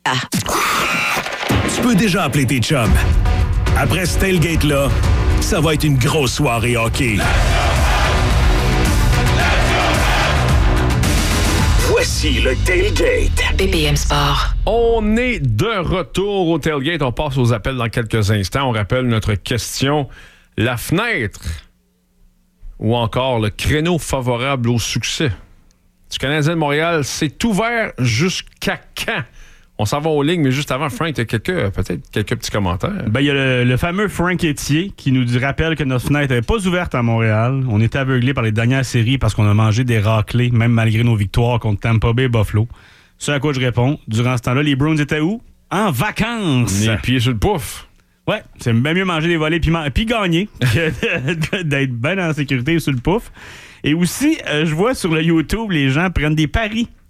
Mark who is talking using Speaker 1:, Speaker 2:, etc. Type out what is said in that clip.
Speaker 1: Tu peux déjà appeler tes chums. Après ce tailgate-là, ça va être une grosse soirée hockey. Voici le tailgate.
Speaker 2: BPM Sport.
Speaker 3: On est de retour au tailgate. On passe aux appels dans quelques instants. On rappelle notre question. La fenêtre ou encore le créneau favorable au succès du Canadien de Montréal, c'est ouvert jusqu'à quand? On s'en va aux lignes, mais juste avant, Frank, tu as peut-être quelques petits commentaires.
Speaker 4: Ben, il y a le fameux Frank Etier qui nous rappelle que notre fenêtre n'est pas ouverte à Montréal. On est aveuglé par les dernières séries parce qu'on a mangé des raclés, même malgré nos victoires contre Tampa Bay et Buffalo. Ce à quoi je réponds, durant ce temps-là, les Bruins étaient où? En vacances!
Speaker 3: Les pieds sur le pouf.
Speaker 4: Ouais, c'est bien mieux manger des volets puis gagner que d'être bien en sécurité sur le pouf. Et aussi, je vois sur le YouTube, les gens prennent des paris